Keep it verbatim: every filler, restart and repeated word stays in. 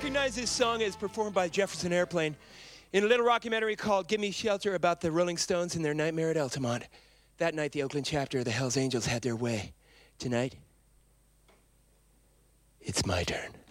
recognize this song as performed by Jefferson Airplane in a little documentary called Give Me Shelter about the Rolling Stones and their nightmare at Altamont. That night, the Oakland chapter of the Hells Angels had their way. Tonight, it's my turn.